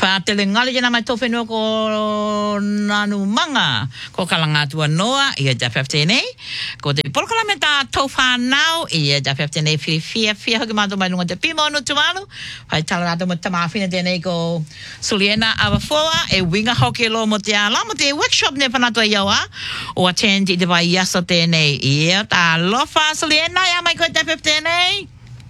Whaatelengali jana mai tōwhenua ko nanu manga. Ko kalanga tua noa, ia ja 15 nei. Ko te polokalame tā tau whanau, ia ja 15 nei whiwhia hoki mātou mai runga te pimo no tualu. Whai tala rātou mo tamawhina tēnei ko Suliana Awafoa, e winga hoki lo mo te ala, mo te workshop ne whanatua iaua, o attend i te vai iaso tēnei. Ia, tā lofa Suliana, ia mai koe te 15 nei.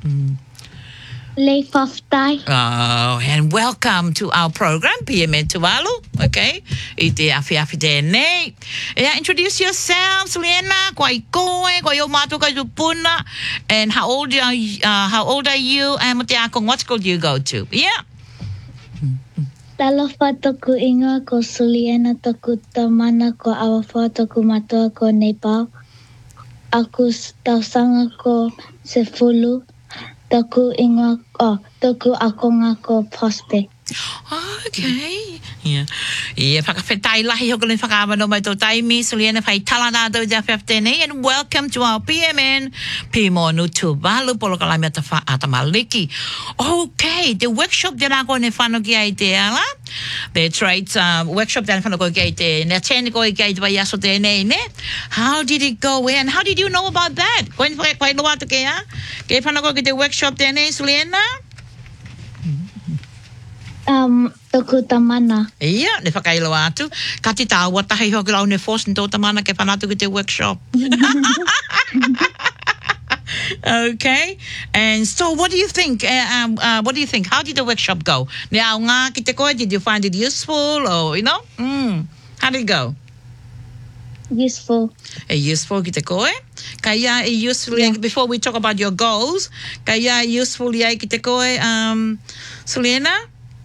Leif Oftai. Oh, and welcome to our program, PMN Tuvalu. Okay, ite afi tēnei. Yeah, introduce yourself, Suliana. Koe koe, koe o mātou kai tupuna. And how old are you? And mo te akong, what school do you go to? Yeah. Talofa toku ingoa ko Suliana toku tamana ko Awafoa toku matua ko Nepal. Aku tausanga ko Sefulu. Toku ingoa, toku akonga ko Prospe. Okay. Yeah. Yeah, whakawhetai lahi hoko le whakaawano mai tō taimi. Suliana whai tala nātou ja 15 and welcome to our PMN Pimonu Tuvalu Polokalame Atamaliki. Okay, the workshop de la kone whano ki ai te ala. That's right, workshop de la whano ki ai te ne tēne koe ki ai te vai aso tēnei ne. How did it go and how did you know about that? Koe loa atu ke a? Ke whano koe ki te workshop tēnei, Suliana? Toku tamana. Ia, ne whakailo atu. Kati tā watahi hoki lau ne force tō tamana ke whanatu ki te workshop. Okay. And so what do you think? What do you think? How did the workshop go? Now, ngā ki te koe, did you find it useful or, you know? How did it go? Useful. Useful ki te koe. Kaya useful, yeah. Before we talk about your goals, kaya useful yai ki te koe, Suliana?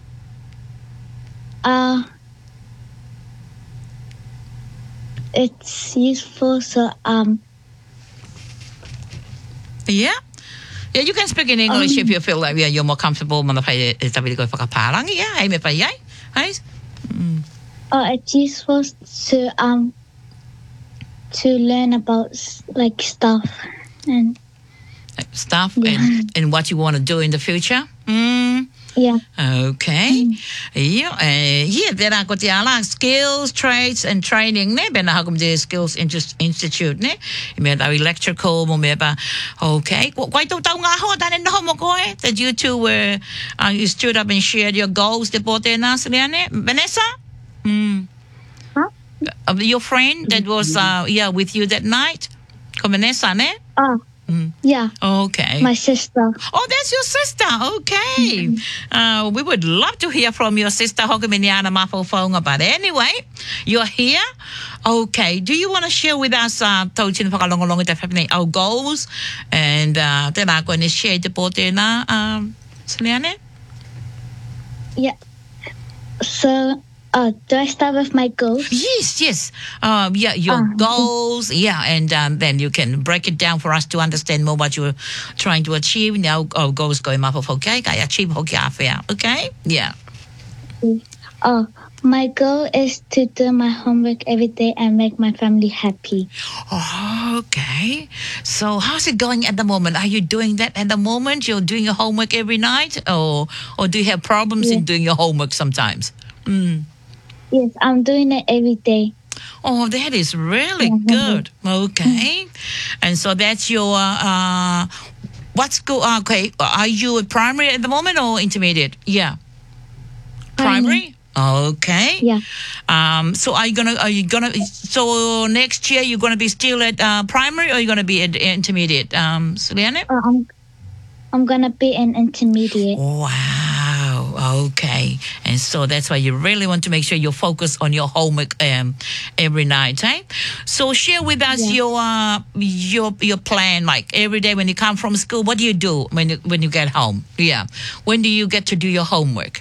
It's useful, so yeah, you can speak in English if you feel like you're more comfortable. Mana pai e tawiri koe whakaparangi, yeah, hei me pai iai, hei? It's useful to learn about like stuff and and what you want to do in the future. Yeah. Okay. Yeah, there ko te ala skills, trades and training ne bena hakum te skills institute ne. Me ta electrical mo me ba. Okay. Kwai tau ngā hoa tane no mo koe that you two were you stood up and shared your goals te pote na Suliana. Vanessa? Huh? Your friend that was with you that night. Ko Vanessa ne? Yeah. Okay. My sister. Oh, that's your sister. Okay. We would love to hear from your sister, Hokuminiana Mafofonga. But anyway, you're here. Okay. Do you want to share with us, our goals? And then I'm going to share the potena, Suliana? Yeah. So, do I start with my goals? Yes. Your goals. Yeah, and then you can break it down for us to understand more what you're trying to achieve. Now, goals going up of okay, I achieve okay? Yeah. My goal is to do my homework every day and make my family happy. Okay. So how's it going at the moment? Are you doing that at the moment? You're doing your homework every night? Or do you have problems in doing your homework sometimes? Yes, I'm doing it every day. Oh, that is really good. Okay. And so that's your, what school? Okay. Are you a primary at the moment or intermediate? Yeah. Primary? Okay. Yeah. So so next year you're gonna be still at primary or are you gonna be at intermediate? Suliana? I'm gonna be an intermediate. Wow. Okay. And so that's why you really want to make sure you focus on your homework every night, eh? So share with us your plan, like every day when you come from school. What do you do when you get home? Yeah. When do you get to do your homework?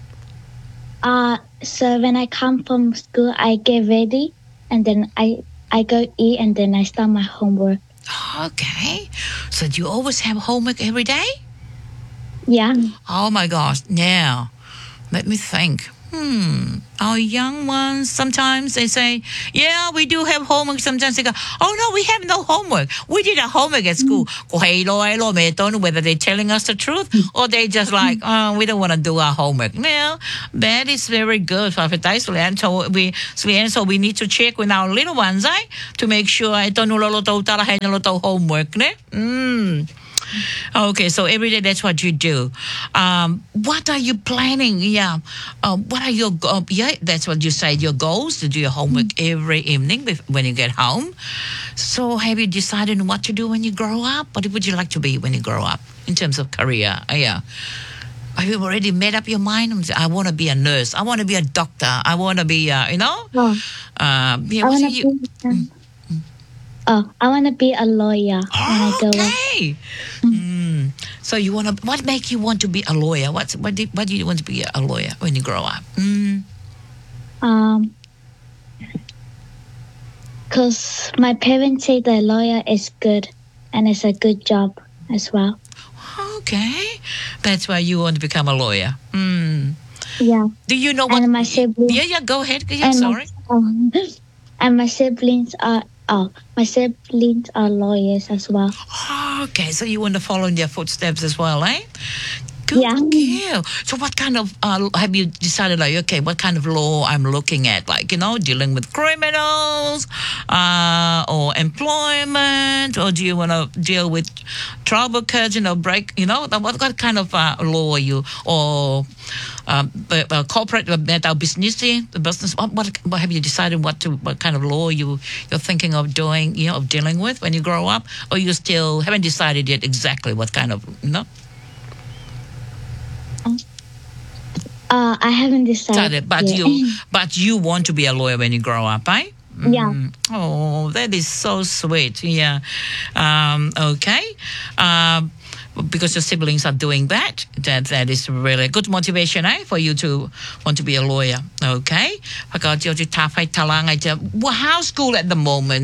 So when I come from school, I get ready, and then I go eat, and then I start my homework. Okay. So do you always have homework every day? Yeah. Oh my gosh. Now, let me think. Our young ones, sometimes they say, yeah, we do have homework. Sometimes they go, oh, no, we have no homework. We did our homework at school. I don't know whether they're telling us the truth or they just like, oh, we don't want to do our homework. Well, that is very good. So we need to check with our little ones, to make sure I don't know homework. Okay, so every day that's what you do. What are you planning? What are your that's what you said, your goals, to do your homework every evening when you get home. So have you decided what to do when you grow up? What would you like to be when you grow up in terms of career? Have you already made up your mind? I want to be a nurse. I want to be a doctor. I want to be, I want to be a lawyer when I grow up. Okay. So you want to? What make you want to be a lawyer? What do you want to be a lawyer when you grow up? Because my parents say that lawyer is good and it's a good job as well. Okay, that's why you want to become a lawyer. Yeah. Do you know what? And my siblings. Yeah. Go ahead. Yeah, sorry. And my siblings are lawyers as well. Okay, so you want to follow in their footsteps as well, eh? Good girl. So what kind of, have you decided, like, okay, what kind of law I'm looking at? Like, dealing with criminals or employment, or do you want to deal with trouble kids, what kind of law are you, or corporate, business, what have you decided what kind of law you're thinking of doing, of dealing with when you grow up, or you still haven't decided yet exactly what kind of, I haven't decided but you want to be a lawyer when you grow up, eh? Yeah. Oh, that is so sweet. Yeah. Okay. Because your siblings are doing that is really good motivation, for you to want to be a lawyer. Okay. Well, how's school at the moment?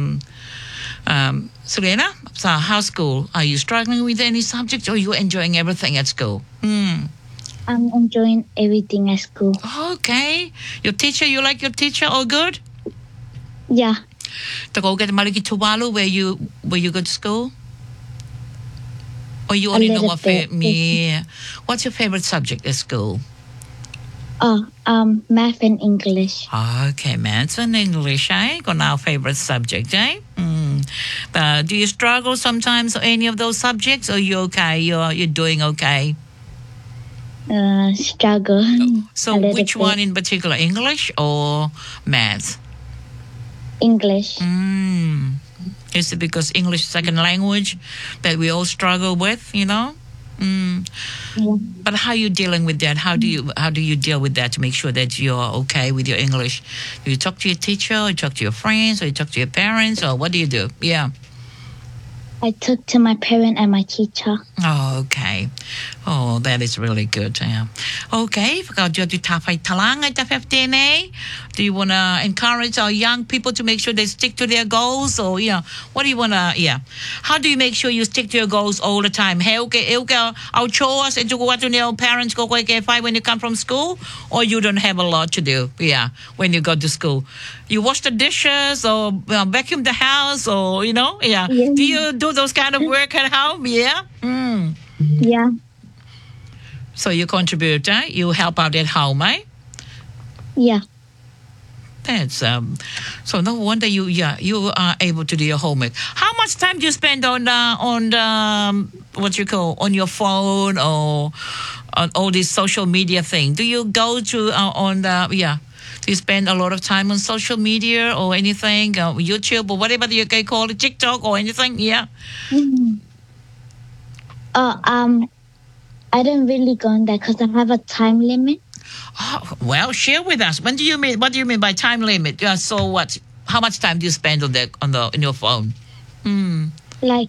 Selena, so how's school? Are you struggling with any subjects, or are you enjoying everything at school? I'm enjoying everything at school. Okay. Your teacher, you like your teacher? All good? Yeah. Where you go to school? Or you only know what what's your favorite subject at school? Math and English. Okay, math and English, got our favorite subject, do you struggle sometimes with any of those subjects, or you okay? You're doing okay? Struggle. So which one in particular, English or math? English. Is it because English is second language that we all struggle with, Yeah. But how are you dealing with that? How do you deal with that to make sure that you're okay with your English? Do you talk to your teacher, or you talk to your friends, or you talk to your parents, or what do you do? Yeah. I talk to my parent and my teacher. Oh, okay. Oh, that is really good. Yeah. Okay. Do you want to encourage our young people to make sure they stick to their goals, or what do you want to? Yeah. How do you make sure you stick to your goals all the time? Our chores and to go to your parents go when you come from school, or you don't have a lot to do? Yeah. When you go to school, you wash the dishes or vacuum the house, or Yeah. Do you do those kind of work at home? Yeah. Yeah. So you contribute, you help out at home, Yeah. That's so no wonder you are able to do your homework. How much time do you spend on what you call on your phone or on all this social media thing? Do you go to do you spend a lot of time on social media or anything, YouTube or whatever you can call it, TikTok or anything? Yeah. I don't really go on that because I have a time limit. Oh, well, share with us. What do you mean by time limit? So what? How much time do you spend on your phone? Like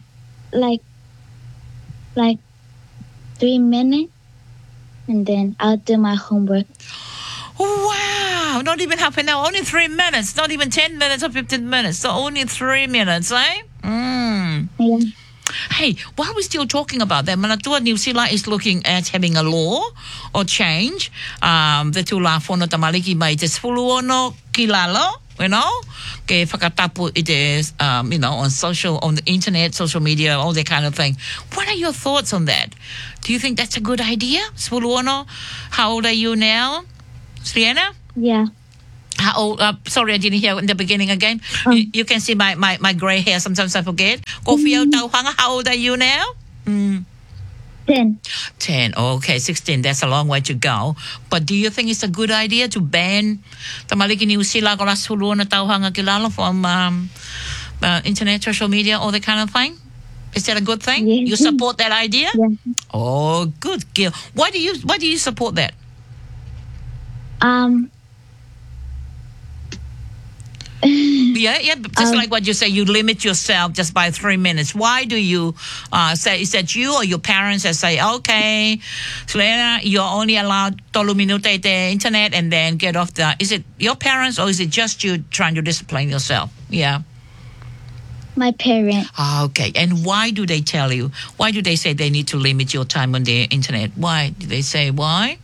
3 minutes, and then I'll do my homework. Wow! Not even half an hour. Only 3 minutes. Not even 10 minutes or 15 minutes. So only 3 minutes, eh? Yeah. Hey, while we're still talking about that, Manatua New Zealand is looking at having a law or change. The tula fono tamaliki mai te sfuluono kilalo, you know, ke whakatapu it is, you know, on the internet, social media, all that kind of thing. What are your thoughts on that? Do you think that's a good idea? Sfuluono, how old are you now? Sienna? Yeah. How old? Sorry, I didn't hear in the beginning again. You can see my gray hair. Sometimes I forget. How old are you now? 10. 10. Okay, 16. That's a long way to go. But do you think it's a good idea to ban tamaliki ni usila ko las huluana tauhanga kilala from internet, social media, all that kind of thing? Is that a good thing? Yeah. You support that idea? Yeah. Oh, good, Gil. Why do you support that? Yeah, just like what you say, you limit yourself just by 3 minutes. Why do you say, is that you or your parents that say, okay, Selena, you're only allowed tolu minute the internet and then get off is it your parents or is it just you trying to discipline yourself? Yeah. My parents. Okay. And why do they tell you? Why do they say they need to limit your time on the internet? Why? Do they say why?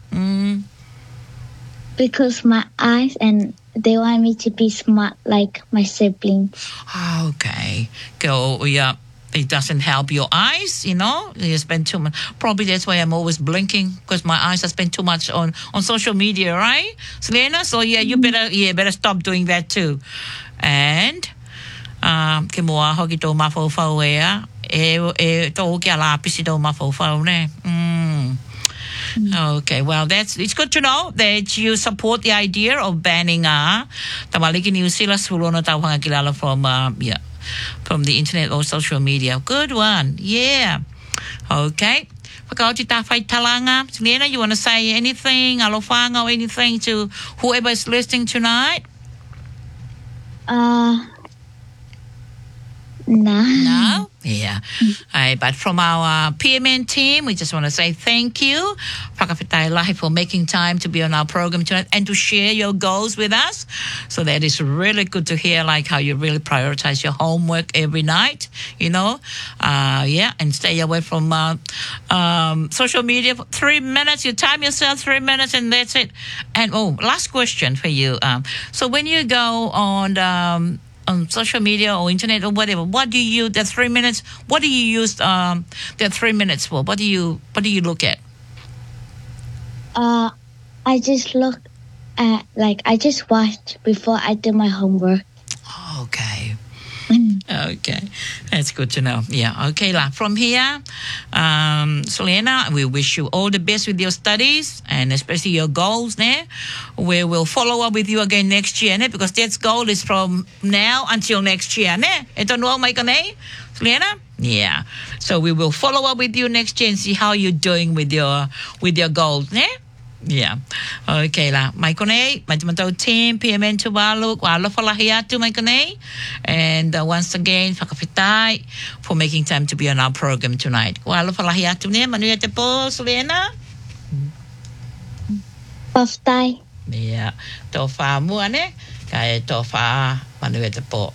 Because my eyes and they want me to be smart like my siblings. Okay. Yeah. It doesn't help your eyes, you know. You spend too much. Probably that's why I'm always blinking because my eyes have spent too much on social media, right, Selena? So yeah, you better stop doing that too. And ke moa hoki tō mawhauwhau tō kia la pisi tō mawhauwhau ne. Okay, well, it's good to know that you support the idea of banning tamaliki ni usila sulono tauhanga kilala from the internet or social media. Good one, yeah. Okay. Whakauti tā whai talanga. Selena, you want to say anything, alofanga or anything to whoever is listening tonight? No? Yeah. But from our PMN team, we just want to say thank you, Whakawhitai Lahi, for making time to be on our program tonight and to share your goals with us. So that is really good to hear, like how you really prioritize your homework every night, you know. And stay away from social media for 3 minutes. You time yourself 3 minutes and that's it. And last question for you. So when you go on social media or internet or whatever, what do you use 3 minutes? What do you use the 3 minutes for? What do you look at? I just look at I just watch before I do my homework. Okay. Okay, that's good to know. Yeah, okay lah. From here, Selena, we wish you all the best with your studies and especially your goals. We will follow up with you again next year, because that goal is from now until next year. Ito no mai ka nei, Selena? Yeah. So we will follow up with you next year and see how you're doing with your goals. Yeah. Okay lah. Mai konei, mai tumatau team, PMN Tuvalu, wa alofa lahi atu mai konei. And once again, whakawhitai for making time to be on our program tonight. Wa alofa lahi atu ne, manuia te po, Selena? Paftai. Yeah. Tō wha mua ne, kai tō wha manuia te po.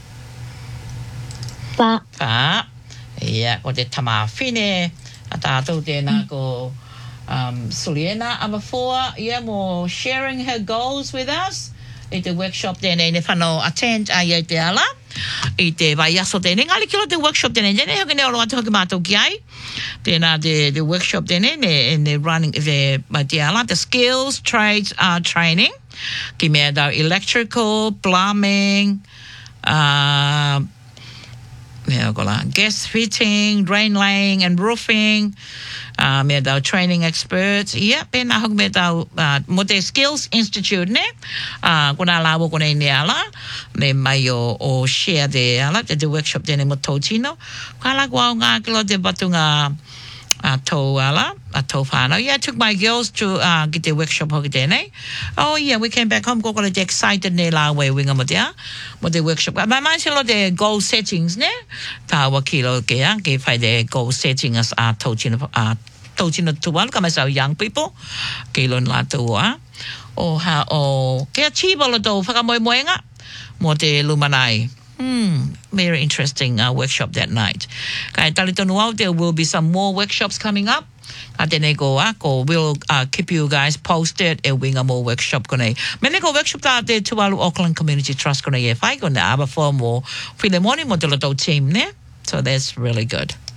Wha. Wha. Yeah, ko te tamawhine, a tātou tēnā ko... Selena Amafoa, more sharing her goals with us. At the workshop then ne whanau attend ai te ala. I te vai aso tēne, ngali kilo te workshop tēne, jene hoki ne olo atu hoki mātou ki ai. Tēnā the workshop tēne, ne running te ala, the skills, trades training. Ki mea tau electrical, plumbing, gas fitting, drain laying and roofing. Me tau training experts. Yeah, pēnā hoki me tau mo te Skills Institute, ne? Kuna lawa kone ne ala. Ne mai o share de ala, te workshop tēne mo tau tino. Kala kua o ngā kilo te batunga tau ala, tau whānau. Yeah, I took my girls to get the workshop hoki tēne. Oh yeah, we came back home, koko le te excited ne la we winga mo te workshop. Mai mai se lo te goal settings, ne? Tāua kilo ke whai de goal setting as tau tino tuwalu, ka masau young people. Kilo nla tua. Ke achieve lo tau whakamoemoenga mo te lumanai. Very interesting workshop that night. Kaya talitonu out, there will be some more workshops coming up. We'll keep you guys posted and wing a more workshop kone. Meneko workshop ta te Tuvalu Auckland Community Trust kone ye fai kone aba for more Filemoni modulato team ne. So that's really good.